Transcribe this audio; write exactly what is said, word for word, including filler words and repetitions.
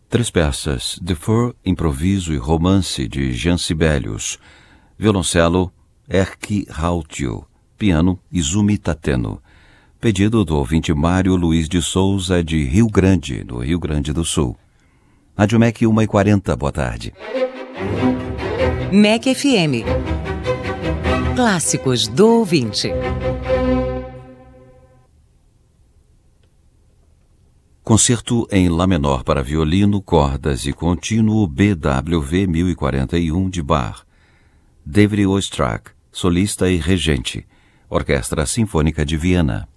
Três peças: The Fur, improviso e romance, de Jean Sibelius. Violoncelo, Erkki Rautio. Piano, Izumi Tateno. Pedido do ouvinte Mário Luiz de Souza, de Rio Grande, no Rio Grande do Sul. Rádio M E C uma e quarenta, boa tarde. M E C F M. Clássicos do ouvinte. Concerto em Lá menor para violino, cordas e contínuo B W V mil e quarenta e um de Bach. David Oistrakh, solista e regente. Orquestra Sinfônica de Viena.